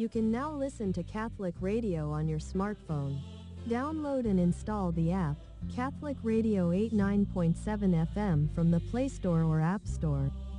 You can now listen to Catholic Radio on your smartphone. Download and install the app, Catholic Radio 89.7 FM from the Play Store or App Store.